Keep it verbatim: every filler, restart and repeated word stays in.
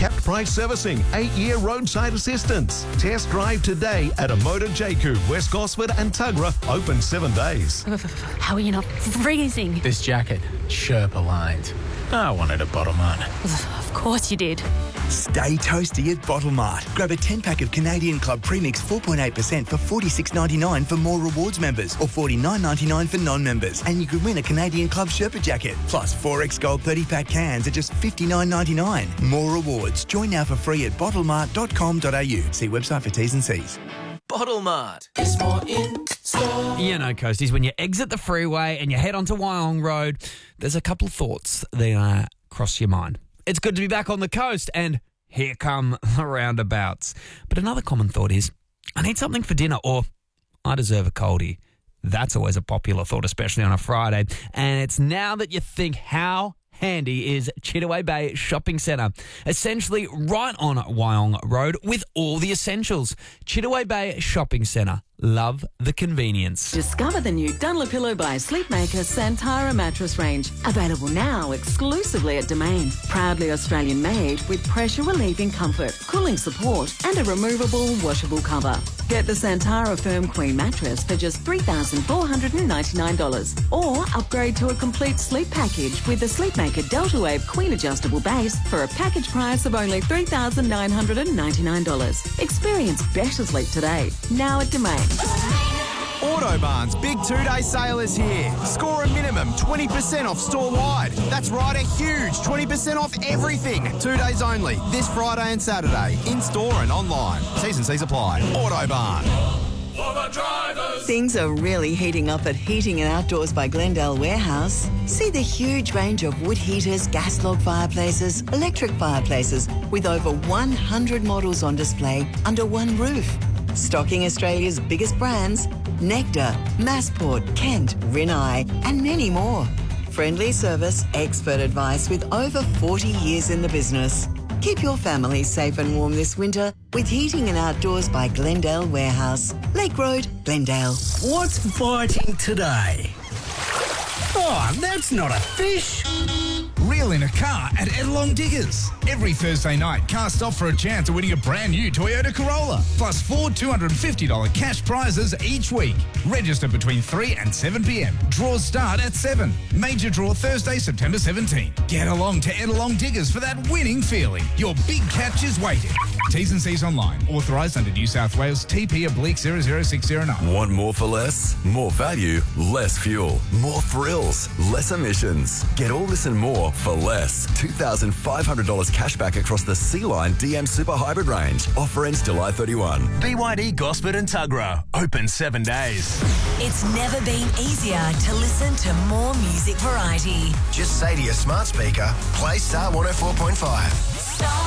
capped price servicing, eight-year roadside assistance. Test drive today at a Motor Jaku, West Gosford and Tuggerah, open seven days. How are you not freezing? This jacket, Sherpa lined. I wanted a Bottle Mart. Of course you did. Stay toasty at Bottle Mart. Grab a ten-pack of Canadian Club Premix four point eight percent for forty-six ninety-nine for More Rewards members or forty-nine ninety-nine for non-members. And you could win a Canadian Club Sherpa jacket. Plus four X Gold thirty-pack cans at just fifty-nine ninety-nine. More rewards. Join now for free at bottlemart dot com dot a u. See website for T's and C's. Bottle Mart. It's more in store. You know, Coasties, when you exit the freeway and you head onto Wyong Road, there's a couple of thoughts that uh, cross your mind. It's good to be back on the coast, and here come the roundabouts. But another common thought is, I need something for dinner, or I deserve a coldie. That's always a popular thought, especially on a Friday. And it's now that you think, how handy is Chittaway Bay Shopping Centre? Essentially right on Wyong Road with all the essentials. Chittaway Bay Shopping Centre. Love the convenience. Discover the new Dunlopillo by Sleepmaker Santara mattress range. Available now exclusively at Domain. Proudly Australian made with pressure relieving comfort, cooling support and a removable washable cover. Get the Santara Firm Queen mattress for just three thousand four hundred ninety-nine dollars or upgrade to a complete sleep package with the Sleepmaker Delta Wave Queen adjustable base for a package price of only three thousand nine hundred ninety-nine dollars. Experience better sleep today. Now at Domain. Autobarn's big two-day sale is here. Score a minimum twenty percent off store-wide. That's right, a huge twenty percent off everything. Two days only, this Friday and Saturday, in-store and online. T's and C's apply. Autobarn. Things are really heating up at Heating and Outdoors by Glendale Warehouse. See the huge range of wood heaters, gas log fireplaces, electric fireplaces with over one hundred models on display under one roof. Stocking Australia's biggest brands, Nectar, Massport, Kent, Rinnai and many more. Friendly service, expert advice with over forty years in the business. Keep your family safe and warm this winter with Heating and Outdoors by Glendale Warehouse. Lake Road, Glendale. What's biting today? Oh, that's not a fish. Reel in a car at Edelong Diggers. Every Thursday night, cast off for a chance of winning a brand new Toyota Corolla. Plus four two hundred fifty dollars cash prizes each week. Register between three and seven p.m. Draws start at seven. Major draw Thursday, September seventeenth. Get along to Edelong Diggers for that winning feeling. Your big catch is waiting. T's and C's online. Authorised under New South Wales T P oblique zero zero six zero nine. Want more for less? More value, less fuel. More thrills, less emissions. Get all this and more for less. two thousand five hundred dollars cash back across the C-Line D M Super Hybrid range. Offer ends July thirty-first. B Y D Gosford and Tuggerah. Open seven days. It's never been easier to listen to more music variety. Just say to your smart speaker, play Star one oh four point five. Star